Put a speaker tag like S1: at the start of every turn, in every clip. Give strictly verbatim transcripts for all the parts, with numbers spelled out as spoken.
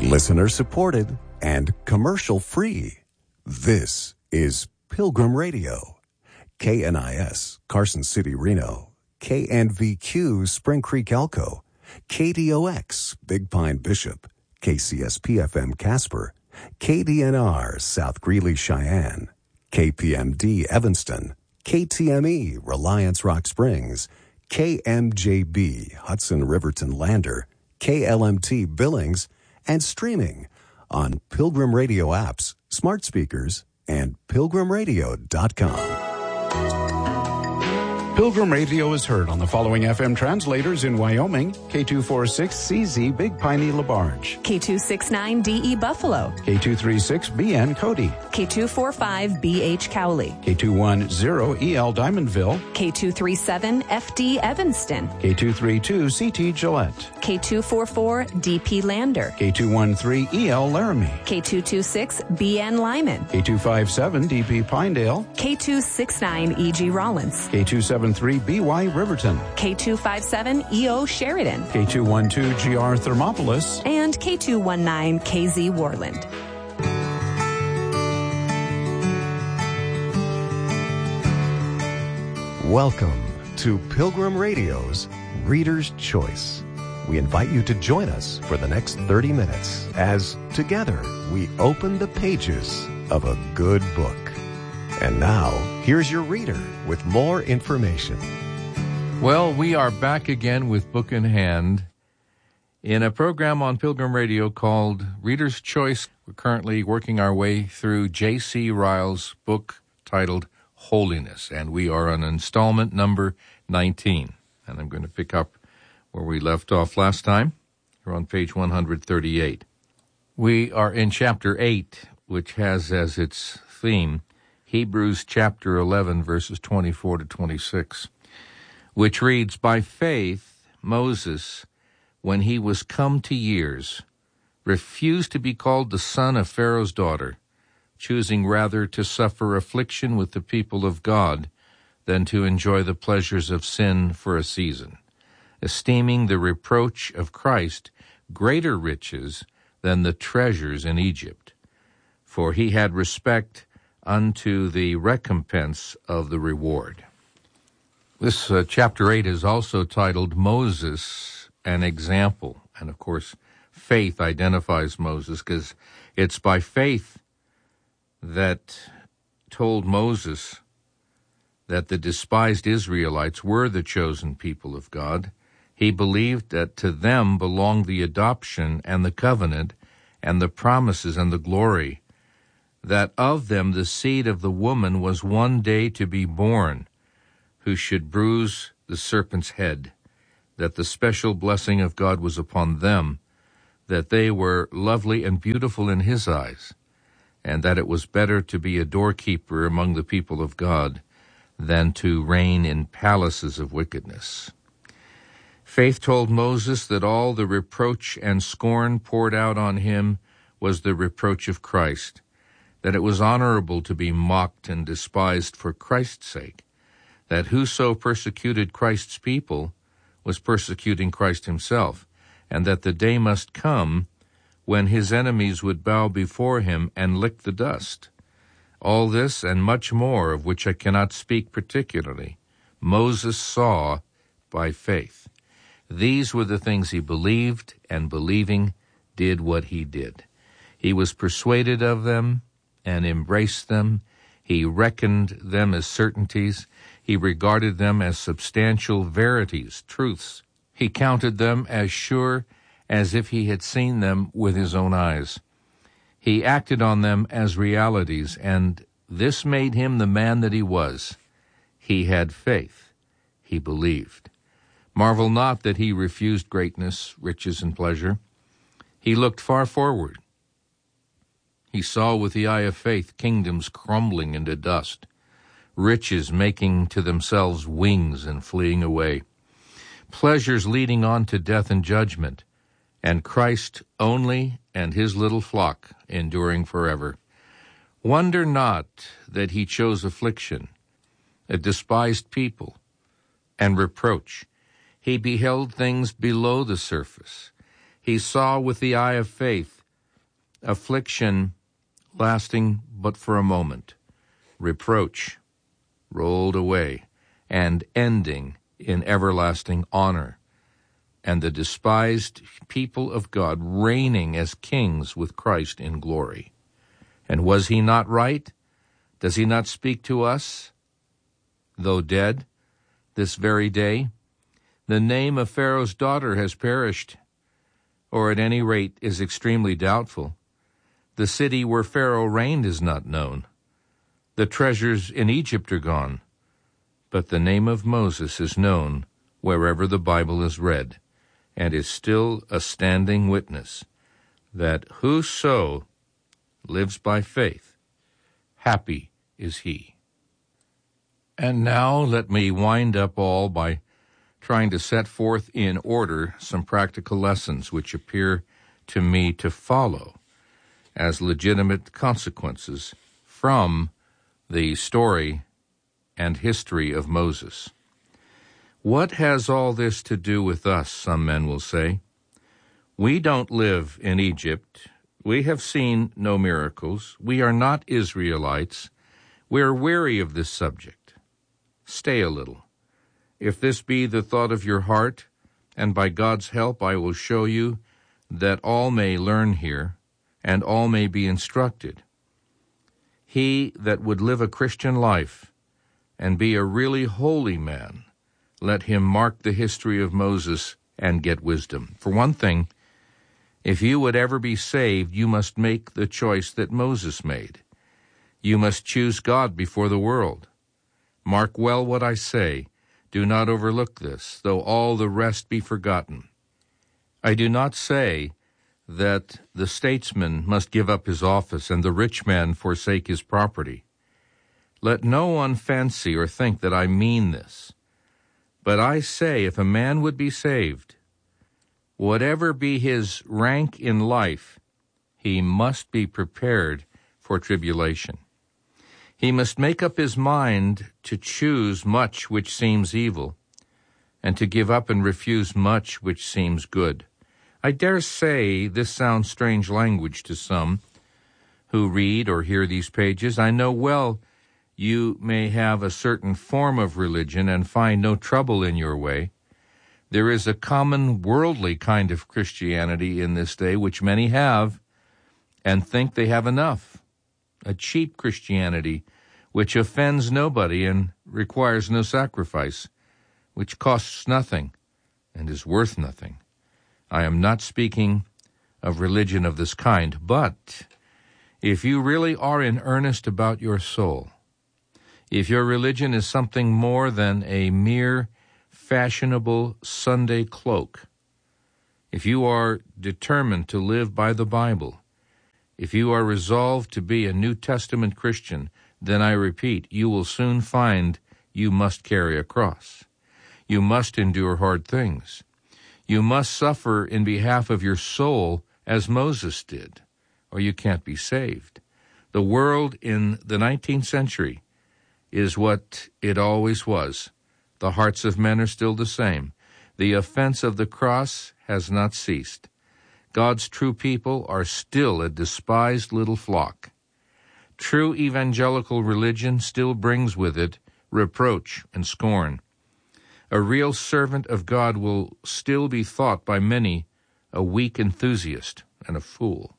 S1: Listener supported and commercial free. This is Pilgrim Radio. K N I S, Carson City, Reno. K N V Q, Spring Creek, Elko. K D O X, Big Pine, Bishop. K C S P F M, Casper. K D N R, South Greeley, Cheyenne. K P M D, Evanston. K T M E, Reliance, Rock Springs. K M J B, Hudson, Riverton, Lander. K L M T, Billings. And streaming on Pilgrim Radio apps, smart speakers, and pilgrim radio dot com.
S2: Pilgrim Radio is heard on the following F M translators in Wyoming: K two forty-six C Z Big Piney LaBarge,
S3: K two sixty-nine D E Buffalo,
S2: K two thirty-six B N Cody,
S3: K two forty-five B H Cowley,
S2: K two ten E L Diamondville,
S3: K two thirty-seven F D Evanston,
S2: K two thirty-two C T Gillette,
S3: K two forty-four D P Lander,
S2: K two thirteen E L Laramie,
S3: K two twenty-six B N Lyman,
S2: K two fifty-seven D P Pinedale,
S3: K two sixty-nine E G Rollins,
S2: K two seventy-three B Y Riverton,
S3: K two fifty-seven E O Sheridan,
S2: K two twelve G R Thermopolis,
S3: and K two nineteen K Z Worland.
S1: Welcome to Pilgrim Radio's Reader's Choice. We invite you to join us for the next thirty minutes as together we open the pages of a good book. And now, here's your reader with more information.
S4: Well, we are back again with Book in Hand in a program on Pilgrim Radio called Reader's Choice. We're currently working our way through J C Ryle's book titled Holiness, and we are on installment number nineteen. And I'm going to pick up where we left off last time. We're on page one thirty-eight. We are in chapter eight, which has as its theme Hebrews chapter eleven, verses twenty-four to twenty-six, which reads, "By faith Moses, when he was come to years, refused to be called the son of Pharaoh's daughter, choosing rather to suffer affliction with the people of God than to enjoy the pleasures of sin for a season, esteeming the reproach of Christ greater riches than the treasures in Egypt. For he had respect unto the recompense of the reward." This uh, chapter eight is also titled Moses, an Example. And of course, faith identifies Moses because it's by faith that told Moses that the despised Israelites were the chosen people of God. He believed that to them belonged the adoption and the covenant and the promises and the glory, that of them the seed of the woman was one day to be born, who should bruise the serpent's head, that the special blessing of God was upon them, that they were lovely and beautiful in his eyes, and that it was better to be a doorkeeper among the people of God than to reign in palaces of wickedness. Faith told Moses that all the reproach and scorn poured out on him was the reproach of Christ, that it was honorable to be mocked and despised for Christ's sake, that whoso persecuted Christ's people was persecuting Christ himself, and that the day must come when his enemies would bow before him and lick the dust. All this and much more, of which I cannot speak particularly, Moses saw by faith. These were the things he believed, and believing did what he did. He was persuaded of them and embraced them. He reckoned them as certainties. He regarded them as substantial verities, truths. He counted them as sure as if he had seen them with his own eyes. He acted on them as realities, and this made him the man that he was. He had faith. He believed. Marvel not that he refused greatness, riches, and pleasure. He looked far forward. He saw with the eye of faith kingdoms crumbling into dust, riches making to themselves wings and fleeing away, pleasures leading on to death and judgment, and Christ only and his little flock enduring forever. Wonder not that he chose affliction, a despised people, and reproach. He beheld things below the surface. He saw with the eye of faith affliction lasting but for a moment, reproach rolled away, and ending in everlasting honor, and the despised people of God reigning as kings with Christ in glory. And was he not right? Does he not speak to us, though dead, this very day? The name of Pharaoh's daughter has perished, or at any rate is extremely doubtful. The city where Pharaoh reigned is not known. The treasures in Egypt are gone. But the name of Moses is known wherever the Bible is read, and is still a standing witness that whoso lives by faith, happy is he. And now let me wind up all by trying to set forth in order some practical lessons which appear to me to follow as legitimate consequences from the story and history of Moses. What has all this to do with us, some men will say? We don't live in Egypt. We have seen no miracles. We are not Israelites. We are weary of this subject. Stay a little. If this be the thought of your heart, and by God's help I will show you that all may learn here, and all may be instructed. He that would live a Christian life and be a really holy man, let him mark the history of Moses and get wisdom. For one thing, if you would ever be saved, you must make the choice that Moses made. You must choose God before the world. Mark well what I say. Do not overlook this, though all the rest be forgotten. I do not say that the statesman must give up his office and the rich man forsake his property. Let no one fancy or think that I mean this. But I say, if a man would be saved, whatever be his rank in life, he must be prepared for tribulation. He must make up his mind to choose much which seems evil, and to give up and refuse much which seems good. I dare say this sounds strange language to some who read or hear these pages. I know well you may have a certain form of religion and find no trouble in your way. There is a common worldly kind of Christianity in this day which many have and think they have enough. A cheap Christianity which offends nobody and requires no sacrifice, which costs nothing and is worth nothing. I am not speaking of religion of this kind, but if you really are in earnest about your soul, if your religion is something more than a mere fashionable Sunday cloak, if you are determined to live by the Bible, if you are resolved to be a New Testament Christian, then I repeat, you will soon find you must carry a cross. You must endure hard things. You must suffer in behalf of your soul as Moses did, or you can't be saved. The world in the nineteenth century is what it always was. The hearts of men are still the same. The offense of the cross has not ceased. God's true people are still a despised little flock. True evangelical religion still brings with it reproach and scorn. A real servant of God will still be thought by many a weak enthusiast and a fool.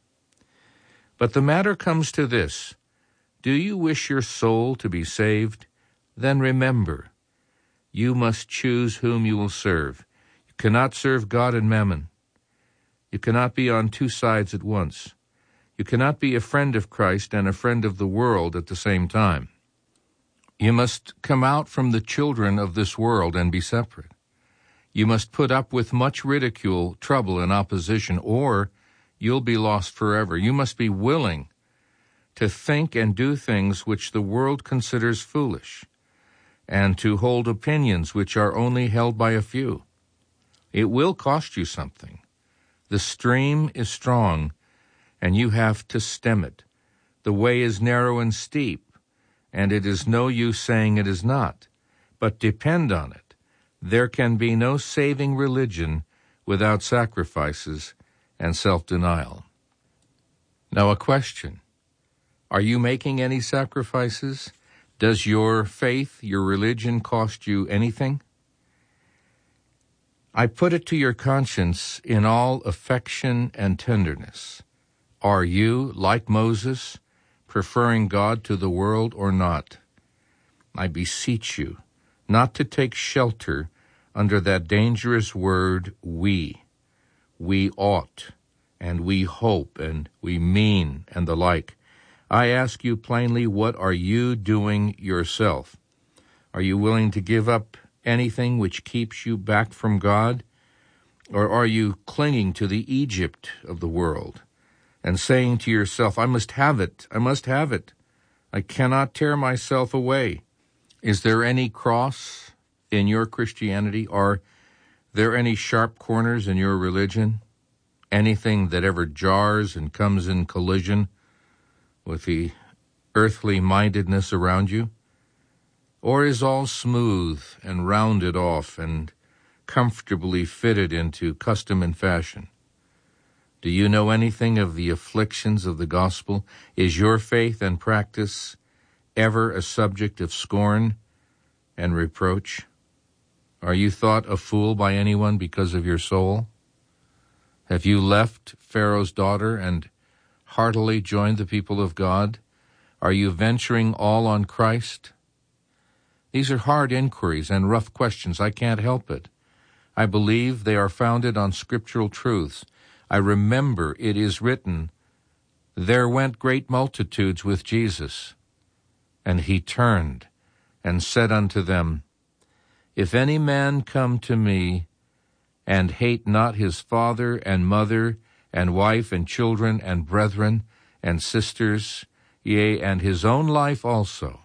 S4: But the matter comes to this. Do you wish your soul to be saved? Then remember, you must choose whom you will serve. You cannot serve God and mammon. You cannot be on two sides at once. You cannot be a friend of Christ and a friend of the world at the same time. You must come out from the children of this world and be separate. You must put up with much ridicule, trouble, and opposition, or you'll be lost forever. You must be willing to think and do things which the world considers foolish, and to hold opinions which are only held by a few. It will cost you something. The stream is strong, and you have to stem it. The way is narrow and steep, and it is no use saying it is not. But depend on it, there can be no saving religion without sacrifices and self-denial. Now, a question. Are you making any sacrifices? Does your faith, your religion, cost you anything? I put it to your conscience in all affection and tenderness. Are you, like Moses, preferring God to the world or not? I beseech you not to take shelter under that dangerous word, we. We ought, and we hope, and we mean, and the like. I ask you plainly, what are you doing yourself? Are you willing to give up anything which keeps you back from God? Or are you clinging to the Egypt of the world and saying to yourself, I must have it, I must have it. I cannot tear myself away. Is there any cross in your Christianity? Are there any sharp corners in your religion? Anything that ever jars and comes in collision with the earthly mindedness around you? Or is all smooth and rounded off and comfortably fitted into custom and fashion? Do you know anything of the afflictions of the gospel? Is your faith and practice ever a subject of scorn and reproach? Are you thought a fool by anyone because of your soul? Have you left Pharaoh's daughter and heartily joined the people of God? Are you venturing all on Christ? These are hard inquiries and rough questions. I can't help it. I believe they are founded on scriptural truths. I remember it is written, there went great multitudes with Jesus, and he turned and said unto them, if any man come to me and hate not his father and mother and wife and children and brethren and sisters, yea, and his own life also,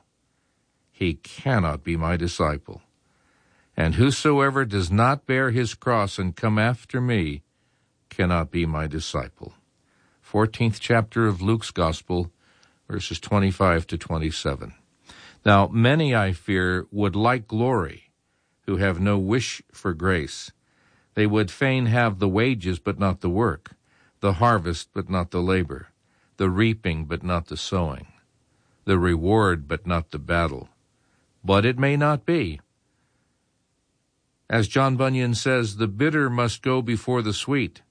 S4: he cannot be my disciple. And whosoever does not bear his cross and come after me cannot be my disciple. fourteenth chapter of Luke's Gospel, verses twenty-five to twenty-seven. Now, many, I fear, would like glory, who have no wish for grace. They would fain have the wages, but not the work, the harvest, but not the labor, the reaping, but not the sowing, the reward, but not the battle. But it may not be. As John Bunyan says, the bitter must go before the sweet.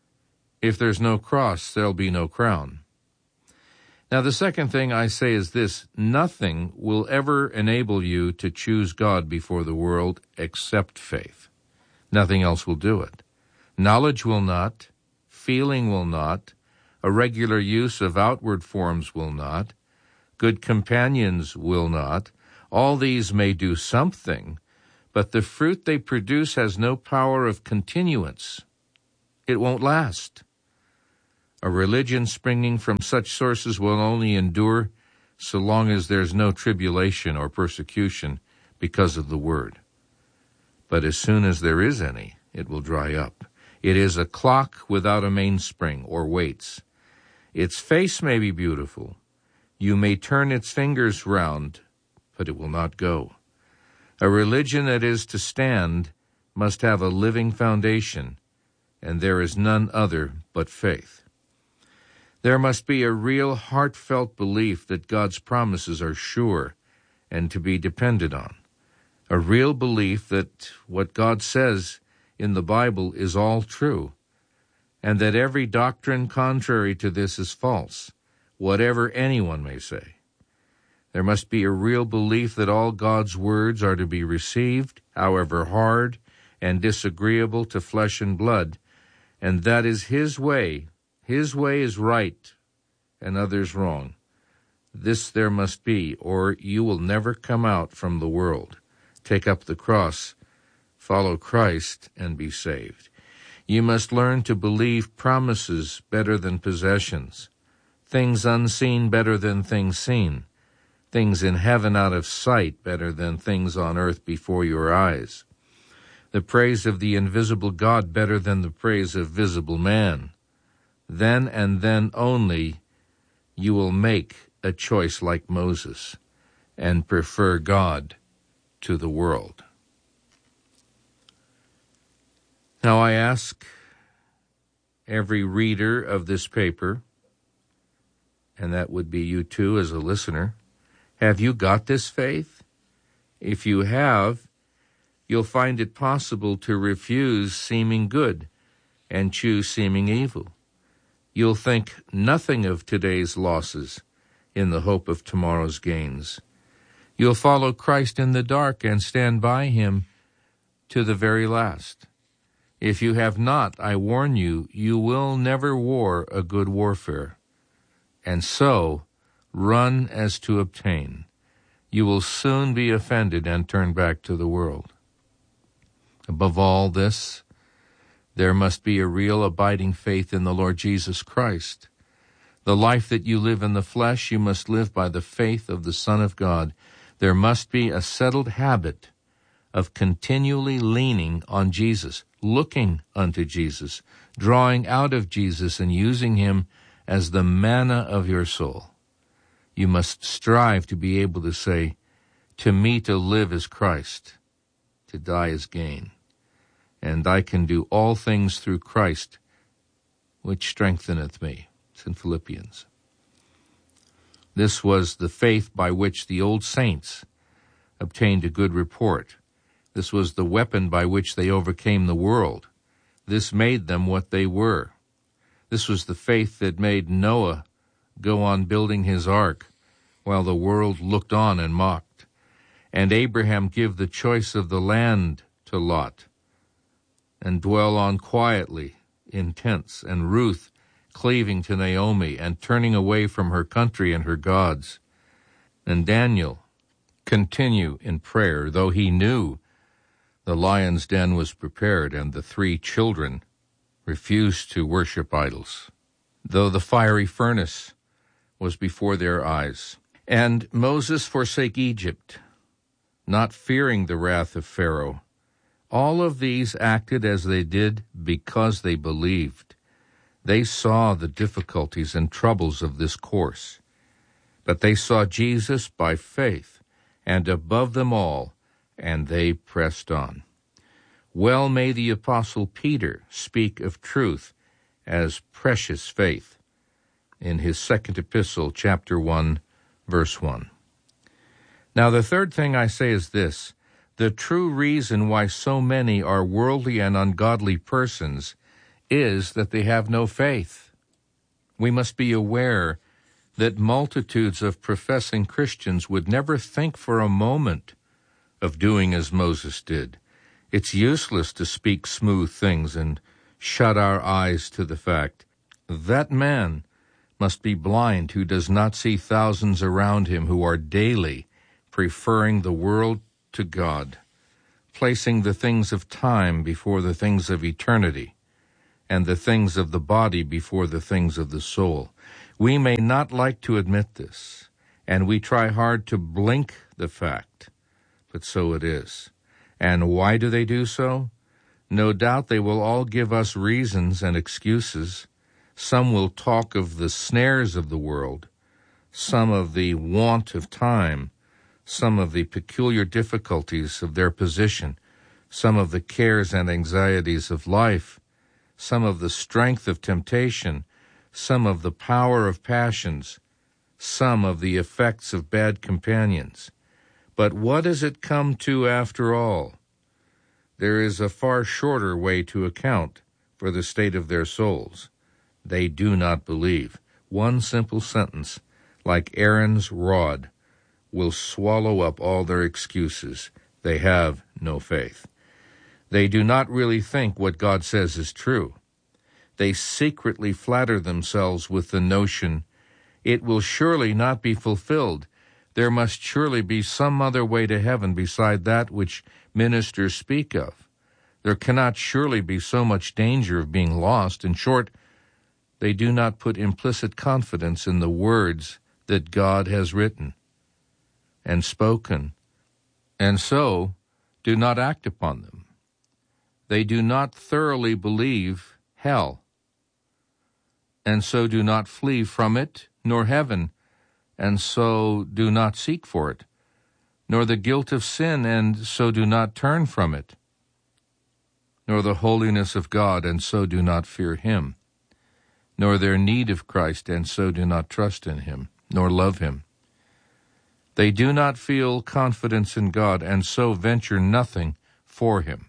S4: If there's no cross, there'll be no crown. Now, the second thing I say is this: nothing will ever enable you to choose God before the world except faith. Nothing else will do it. Knowledge will not, feeling will not, a regular use of outward forms will not, good companions will not. All these may do something, but the fruit they produce has no power of continuance. It won't last. A religion springing from such sources will only endure so long as there's no tribulation or persecution because of the word. But as soon as there is any, it will dry up. It is a clock without a mainspring or weights. Its face may be beautiful. You may turn its fingers round, but it will not go. A religion that is to stand must have a living foundation, and there is none other but faith. There must be a real heartfelt belief that God's promises are sure and to be depended on. A real belief that what God says in the Bible is all true, and that every doctrine contrary to this is false, whatever anyone may say. There must be a real belief that all God's words are to be received, however hard and disagreeable to flesh and blood, and that is His way. His way is right, and others wrong. This there must be, or you will never come out from the world. Take up the cross, follow Christ, and be saved. You must learn to believe promises better than possessions, things unseen better than things seen, things in heaven out of sight better than things on earth before your eyes, the praise of the invisible God better than the praise of visible man. Then and then only you will make a choice like Moses and prefer God to the world. Now I ask every reader of this paper and that would be you too as a listener. Have you got this faith? If you have, you'll find it possible to refuse seeming good and choose seeming evil. You'll think nothing of today's losses in the hope of tomorrow's gains. You'll follow Christ in the dark and stand by him to the very last. If you have not, I warn you, you will never war a good warfare. And so, run as to obtain. You will soon be offended and turn back to the world. Above all this, there must be a real abiding faith in the Lord Jesus Christ. The life that you live in the flesh, you must live by the faith of the Son of God. There must be a settled habit of continually leaning on Jesus, looking unto Jesus, drawing out of Jesus and using him as the manna of your soul. You must strive to be able to say, to me to live is Christ, to die is gain. And I can do all things through Christ, which strengtheneth me. It's in Philippians. This was the faith by which the old saints obtained a good report. This was the weapon by which they overcame the world. This made them what they were. This was the faith that made Noah go on building his ark while the world looked on and mocked, and Abraham give the choice of the land to Lot, and dwell on quietly in tents, and Ruth cleaving to Naomi and turning away from her country and her gods, and Daniel continue in prayer, though he knew the lion's den was prepared and the three children refused to worship idols, though the fiery furnace was before their eyes. And Moses forsake Egypt, not fearing the wrath of Pharaoh. All of these acted as they did because they believed. They saw the difficulties and troubles of this course, but they saw Jesus by faith, and above them all, and they pressed on. Well may the Apostle Peter speak of truth as precious faith in his second epistle, chapter one, verse one. Now the third thing I say is this: the true reason why so many are worldly and ungodly persons is that they have no faith. We must be aware that multitudes of professing Christians would never think for a moment of doing as Moses did. It's useless to speak smooth things and shut our eyes to the fact. That man must be blind who does not see thousands around him who are daily preferring the world to God, placing the things of time before the things of eternity, and the things of the body before the things of the soul. We may not like to admit this, and we try hard to blink the fact, but so it is. And why do they do so? No doubt they will all give us reasons and excuses. Some will talk of the snares of the world, some of the want of time, some of the peculiar difficulties of their position, some of the cares and anxieties of life, some of the strength of temptation, some of the power of passions, some of the effects of bad companions. But what does it come to after all? There is a far shorter way to account for the state of their souls. They do not believe. One simple sentence, like Aaron's rod, will swallow up all their excuses. They have no faith. They do not really think what God says is true. They secretly flatter themselves with the notion, it will surely not be fulfilled. There must surely be some other way to heaven beside that which ministers speak of. There cannot surely be so much danger of being lost. In short, they do not put implicit confidence in the words that God has written and spoken, and so do not act upon them. They do not thoroughly believe hell, and so do not flee from it, nor heaven, and so do not seek for it, nor the guilt of sin, and so do not turn from it, nor the holiness of God, and so do not fear him. nor their need of Christ, and so do not trust in him, nor love him. They do not feel confidence in God, and so venture nothing for him.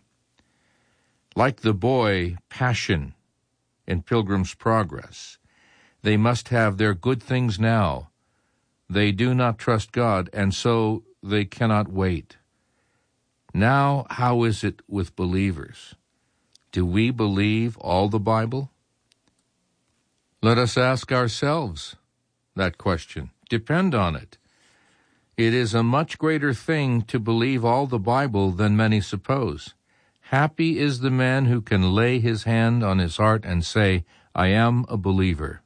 S4: Like the boy Passion in Pilgrim's Progress, they must have their good things now. They do not trust God, and so they cannot wait. Now, how is it with believers? Do we believe all the Bible? Let us ask ourselves that question. Depend on it. It is a much greater thing to believe all the Bible than many suppose. Happy is the man who can lay his hand on his heart and say, I am a believer.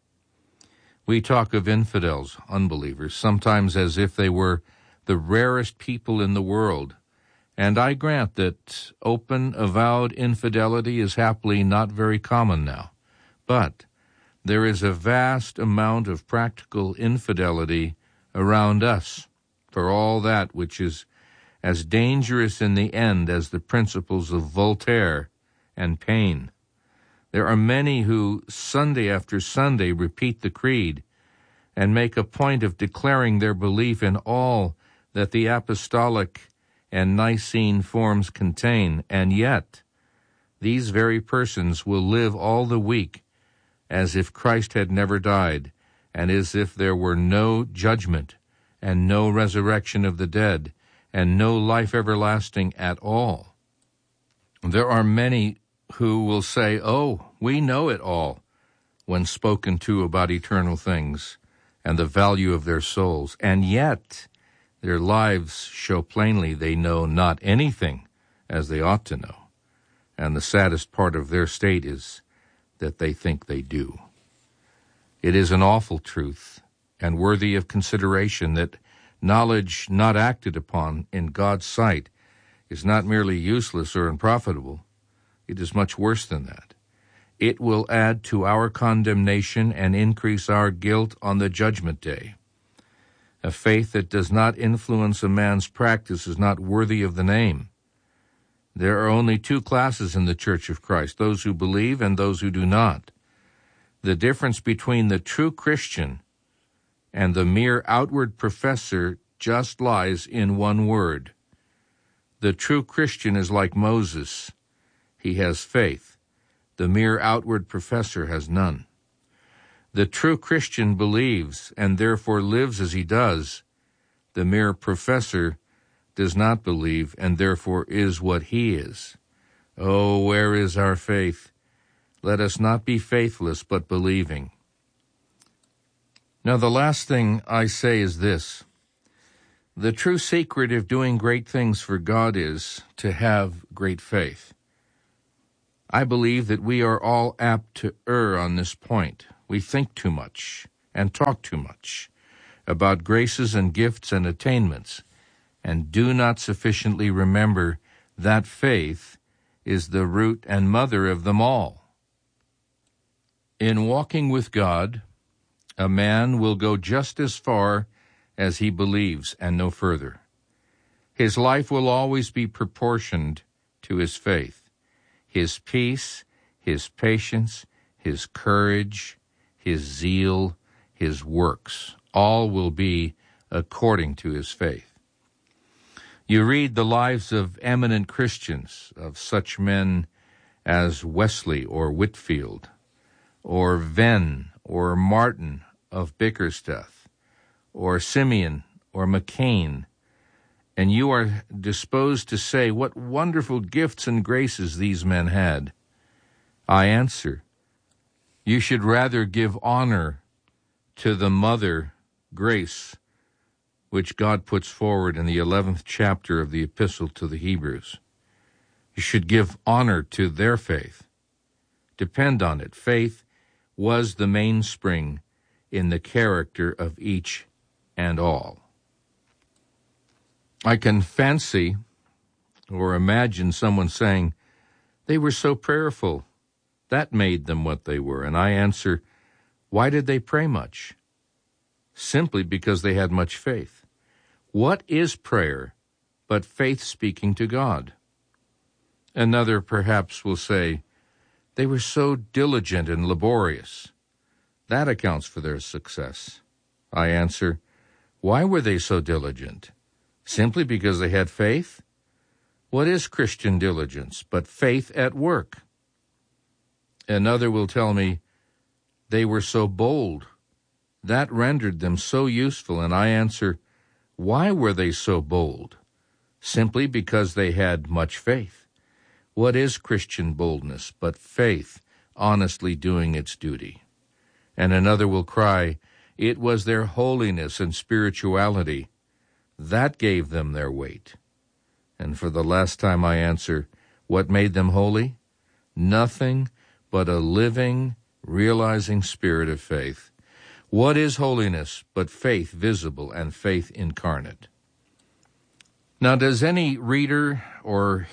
S4: We talk of infidels, unbelievers, sometimes as if they were the rarest people in the world. And I grant that open, avowed infidelity is happily not very common now. But there is a vast amount of practical infidelity around us, for all that which is as dangerous in the end as the principles of Voltaire and Paine. There are many who, Sunday after Sunday, repeat the creed and make a point of declaring their belief in all that the apostolic and Nicene forms contain, and yet these very persons will live all the week as if Christ had never died, and as if there were no judgment and no resurrection of the dead and no life everlasting at all. There are many who will say, oh, we know it all, when spoken to about eternal things and the value of their souls, and yet their lives show plainly they know not anything as they ought to know, and the saddest part of their state is that they think they do. It is an awful truth and worthy of consideration that knowledge not acted upon in God's sight is not merely useless or unprofitable. It is much worse than that. It will add to our condemnation and increase our guilt on the judgment day. A faith that does not influence a man's practice is not worthy of the name. There are only two classes in the Church of Christ, those who believe and those who do not. The difference between the true Christian and the mere outward professor just lies in one word. The true Christian is like Moses. He has faith. The mere outward professor has none. The true Christian believes and therefore lives as he does. The mere professor does not believe and therefore is what he is. Oh, where is our faith? Let us not be faithless, but believing. Now, the last thing I say is this. The true secret of doing great things for God is to have great faith. I believe that we are all apt to err on this point. We think too much and talk too much about graces and gifts and attainments, and do not sufficiently remember that faith is the root and mother of them all. In walking with God, a man will go just as far as he believes and no further. His life will always be proportioned to his faith. His peace, his patience, his courage, his zeal, his works, all will be according to his faith. You read the lives of eminent Christians, of such men as Wesley or Whitefield, or Venn or Martin of Bickersteth, or Simeon or McCain, and you are disposed to say what wonderful gifts and graces these men had. I answer, you should rather give honor to the mother, Grace, which God puts forward in the eleventh chapter of the Epistle to the Hebrews. You should give honor to their faith. Depend on it. Faith was the mainspring in the character of each and all. I can fancy or imagine someone saying, they were so prayerful. That made them what they were. And I answer, why did they pray much? Simply because they had much faith. What is prayer but faith speaking to God? Another perhaps will say, they were so diligent and laborious. That accounts for their success. I answer, why were they so diligent? Simply because they had faith? What is Christian diligence but faith at work? Another will tell me, they were so bold. That rendered them so useful, and I answer, why were they so bold? Simply because they had much faith. What is Christian boldness but faith honestly doing its duty? And another will cry, it was their holiness and spirituality. That gave them their weight. And for the last time I answer, what made them holy? Nothing but a living, realizing spirit of faith. What is holiness but faith visible and faith incarnate? Now, does any reader or